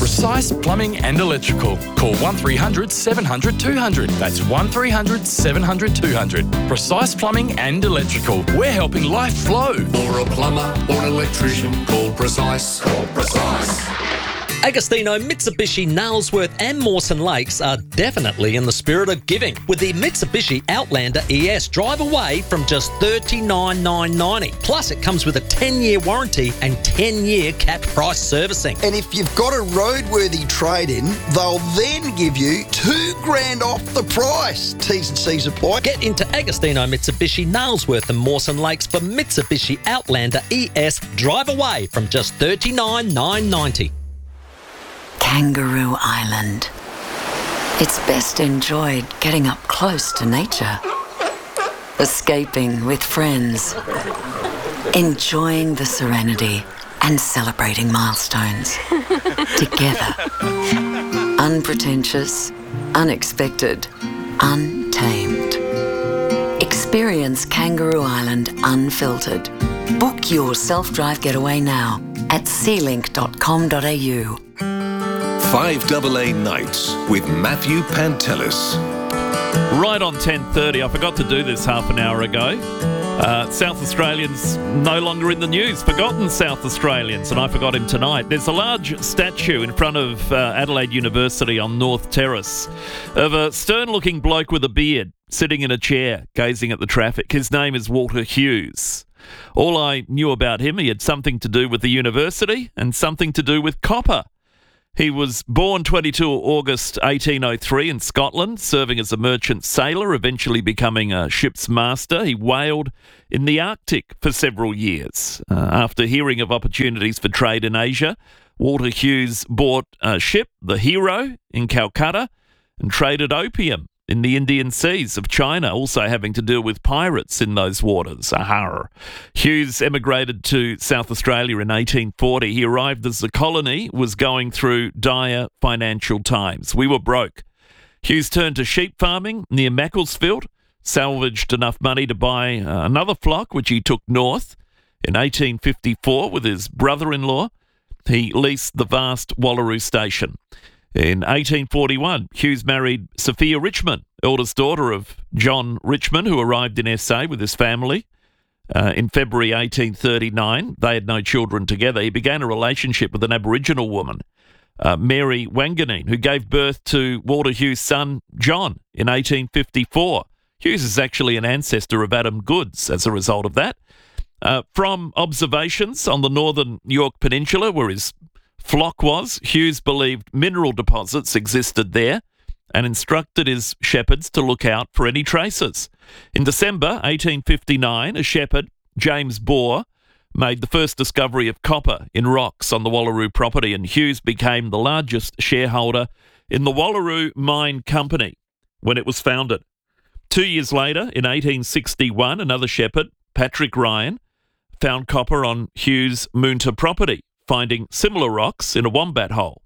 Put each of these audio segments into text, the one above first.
Precise Plumbing and Electrical. Call 1300 700 200. That's 1300 700 200. Precise Plumbing and Electrical. We're helping life flow. For a plumber or an electrician, call Precise. Call Precise. Agostino, Mitsubishi, Nailsworth and Mawson Lakes are definitely in the spirit of giving with the Mitsubishi Outlander ES. Drive away from just $39,990. Plus, it comes with a 10-year warranty and 10-year capped price servicing. And if you've got a roadworthy trade-in, they'll then give you $2,000 off the price. T's and C's apply. Get into Agostino, Mitsubishi, Nailsworth and Mawson Lakes for Mitsubishi Outlander ES. Drive away from just $39,990. Kangaroo Island. It's best enjoyed getting up close to nature, escaping with friends, enjoying the serenity and celebrating milestones together. Unpretentious, unexpected, untamed. Experience Kangaroo Island unfiltered. Book your self-drive getaway now at sealink.com.au. 5AA Nights with Matthew Pantelis. Right on 10:30. I forgot to do this half an hour ago. South Australians no longer in the news. Forgotten South Australians, and I forgot him tonight. There's a large statue in front of Adelaide University on North Terrace of a stern-looking bloke with a beard sitting in a chair gazing at the traffic. His name is Walter Hughes. All I knew about him, he had something to do with the university and something to do with copper. He was born 22 August 1803 in Scotland, serving as a merchant sailor, eventually becoming a ship's master. He whaled in the Arctic for several years. After hearing of opportunities for trade in Asia, Walter Hughes bought a ship, the Hero, in Calcutta, and traded opium in the Indian seas of China, also having to deal with pirates in those waters. Ahar. Hughes emigrated to South Australia in 1840. He arrived as the colony was going through dire financial times. We were broke. Hughes turned to sheep farming near Macclesfield, salvaged enough money to buy another flock, which he took north. In 1854, with his brother-in-law, he leased the vast Wallaroo station. In 1841, Hughes married Sophia Richmond, eldest daughter of John Richmond, who arrived in SA with his family. In February 1839, they had no children together. He began a relationship with an Aboriginal woman, Mary Wanganeen, who gave birth to Walter Hughes' son, John, in 1854. Hughes is actually an ancestor of Adam Goodes as a result of that. From observations on the northern York Peninsula, where his flock was, Hughes believed mineral deposits existed there and instructed his shepherds to look out for any traces. In December 1859, a shepherd, James Bohr, made the first discovery of copper in rocks on the Wallaroo property, and Hughes became the largest shareholder in the Wallaroo Mine Company when it was founded. 2 years later, in 1861, another shepherd, Patrick Ryan, found copper on Hughes' Moonta property, finding similar rocks in a wombat hole.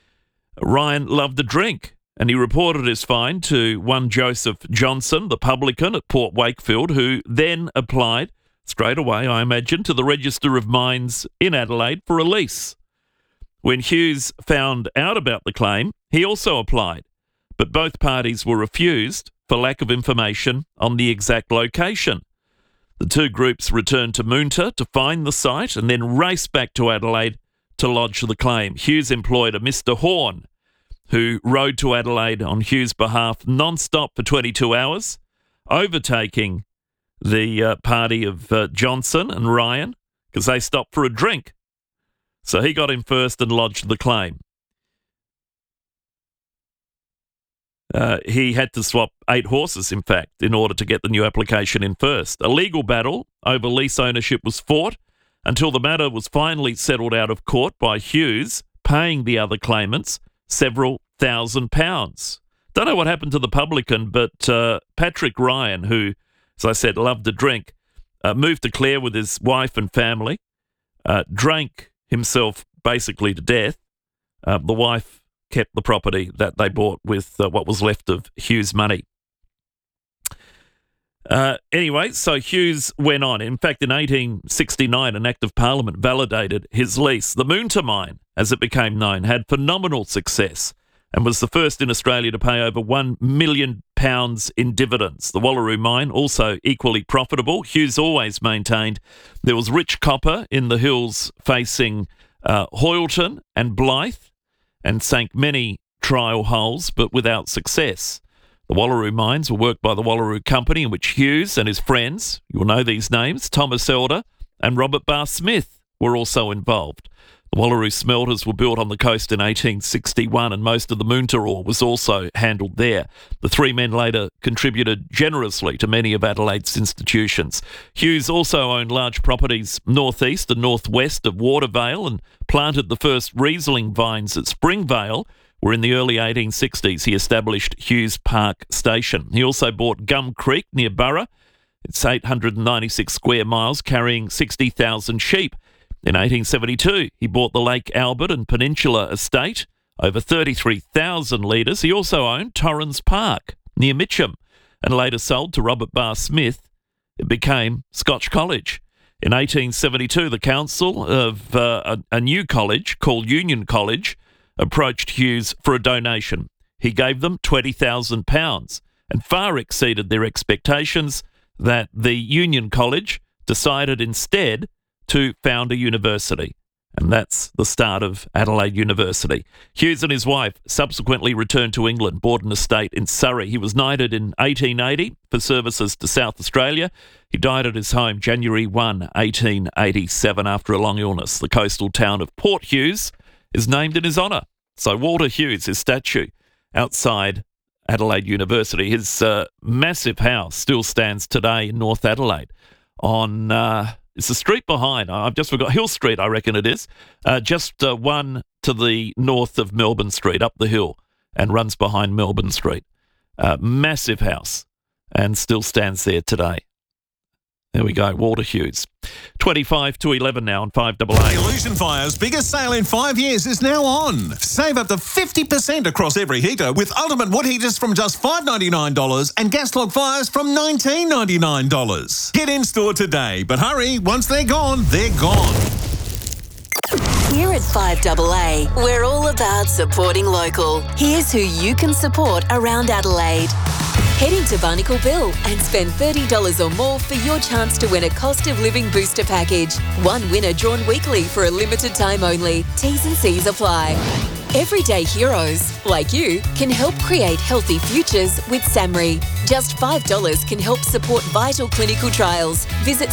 Ryan loved a drink, and he reported his find to one Joseph Johnson, the publican at Port Wakefield, who then applied, straight away, I imagine, to the Register of Mines in Adelaide for a lease. When Hughes found out about the claim, he also applied, but both parties were refused for lack of information on the exact location. The two groups returned to Moonta to find the site and then raced back to Adelaide to lodge the claim. Hughes employed a Mr. Horn, who rode to Adelaide on Hughes' behalf non-stop for 22 hours, overtaking the party of Johnson and Ryan because they stopped for a drink. So he got in first and lodged the claim. He had to swap 8 horses, in fact, in order to get the new application in first. A legal battle over lease ownership was fought until the matter was finally settled out of court by Hughes paying the other claimants several £1,000s. Don't know what happened to the publican, but Patrick Ryan, who, as I said, loved to drink, moved to Clare with his wife and family, drank himself basically to death. The wife kept the property that they bought with what was left of Hughes' money. Anyway, so Hughes went on. In fact, in 1869, an Act of Parliament validated his lease. The Moonta mine, as it became known, had phenomenal success and was the first in Australia to pay over £1 million in dividends. The Wallaroo mine, also equally profitable. Hughes always maintained there was rich copper in the hills facing Hoyleton and Blythe, and sank many trial holes, but without success. The Wallaroo mines were worked by the Wallaroo Company, in which Hughes and his friends, you'll know these names, Thomas Elder and Robert Barr Smith, were also involved. The Wallaroo smelters were built on the coast in 1861, and most of the Moonta ore was also handled there. The three men later contributed generously to many of Adelaide's institutions. Hughes also owned large properties northeast and northwest of Watervale and planted the first Riesling vines at Springvale, where in the early 1860s he established Hughes Park Station. He also bought Gum Creek near Burra. It's 896 square miles, carrying 60,000 sheep. In 1872, he bought the Lake Albert and Peninsula Estate, over 33,000 litres. He also owned Torrens Park near Mitcham and later sold to Robert Barr Smith. It became Scotch College. In 1872, the council of a new college called Union College approached Hughes for a donation. He gave them £20,000 and far exceeded their expectations that the Union College decided instead to found a university. And that's the start of Adelaide University. Hughes and his wife subsequently returned to England, bought an estate in Surrey. He was knighted in 1880 for services to South Australia. He died at his home January 1, 1887, after a long illness. The coastal town of Port Hughes is named in his honour. So Walter Hughes, his statue outside Adelaide University. His massive house still stands today in North Adelaide on... it's the street behind. I've just forgot. Hill Street, I reckon it is. Just one to the north of Melbourne Street, up the hill, and runs behind Melbourne Street. Massive house, and still stands there today. There we go, Walter Hughes. 25 to 11 now on 5AA. Illusion Fire's biggest sale in 5 years is now on. Save up to 50% across every heater with ultimate wood heaters from just $5.99 and gas log fires from $19.99. Get in store today, but hurry, once they're gone, they're gone. Here at 5AA, we're all about supporting local. Here's who you can support around Adelaide. Head into Barnacle Bill and spend $30 or more for your chance to win a cost of living booster package. One winner drawn weekly for a limited time only. T's and C's apply. Everyday heroes, like you, can help create healthy futures with SAMRI. Just $5 can help support vital clinical trials. Visit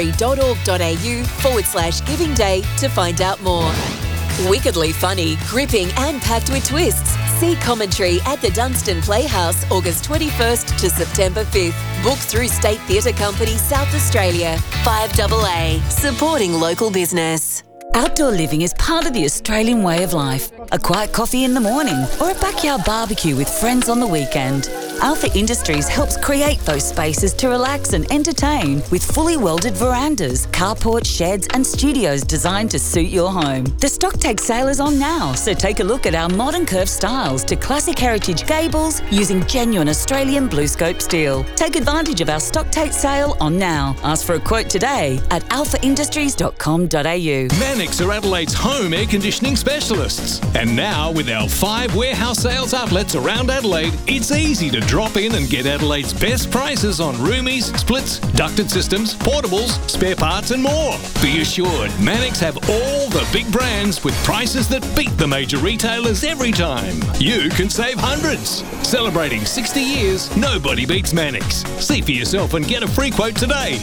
samri.org.au/Giving Day to find out more. Wickedly funny, gripping and packed with twists. See commentary at the Dunstan Playhouse August 21st to September 5th. Book through State Theatre Company South Australia. 5AA, supporting local business. Outdoor living is part of the Australian way of life. A quiet coffee in the morning or a backyard barbecue with friends on the weekend. Alpha Industries helps create those spaces to relax and entertain with fully welded verandas, carports, sheds and studios designed to suit your home. The stock take sale is on now, so take a look at our modern curved styles to classic heritage gables using genuine Australian BlueScope steel. Take advantage of our stock take sale on now. Ask for a quote today at alphaindustries.com.au. Mannix are Adelaide's home air conditioning specialists. And now, with our 5 warehouse sales outlets around Adelaide, it's easy to drop in and get Adelaide's best prices on roomies, splits, ducted systems, portables, spare parts and more. Be assured, Mannix have all the big brands with prices that beat the major retailers every time. You can save hundreds. Celebrating 60 years, nobody beats Mannix. See for yourself and get a free quote today.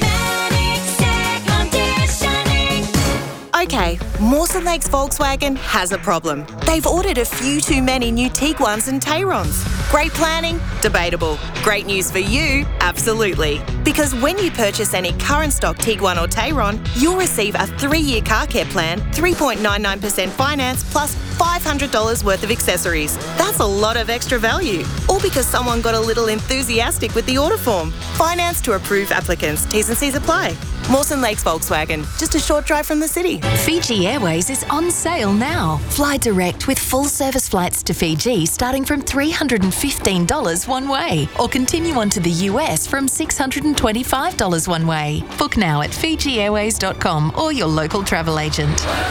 Okay, Mawson Lakes Volkswagen has a problem. They've ordered a few too many new Tiguans and Tayrons. Great planning? Debatable. Great news for you? Absolutely. Because when you purchase any current stock Tiguan or Tayron, you'll receive a 3-year car care plan, 3.99% finance, plus $500 worth of accessories. That's a lot of extra value. All because someone got a little enthusiastic with the order form. Finance to approved applicants. T's and C's apply. Mawson Lakes Volkswagen, just a short drive from the city. Fiji Airways is on sale now. Fly direct with full service flights to Fiji starting from $315 one way, or continue on to the US from $625 one way. Book now at FijiAirways.com or your local travel agent.